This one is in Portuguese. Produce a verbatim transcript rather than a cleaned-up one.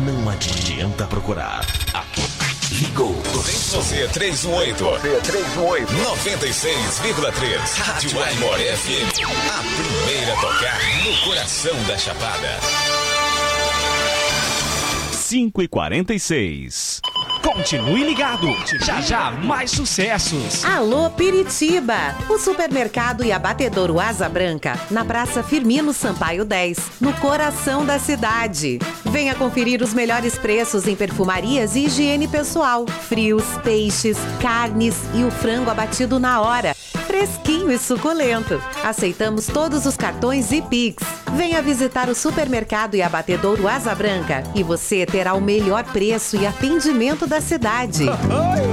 Não adianta procurar. Aqui. Ligou. Você três um oito. Você três um oito. noventa e seis vírgula três. Rádio Aimor F M. A primeira a tocar no coração da Chapada. cinco e quarenta e seis. Continue ligado. Já já mais sucessos. Alô Piritiba, o supermercado e abatedouro Asa Branca, na Praça Firmino Sampaio dez, no coração da cidade. Venha conferir os melhores preços em perfumarias e higiene pessoal, frios, peixes, carnes e o frango abatido na hora, fresquinho e suculento. Aceitamos todos os cartões e Pix. Venha visitar o supermercado e abatedouro Asa Branca e você terá o melhor preço e atendimento da cidade.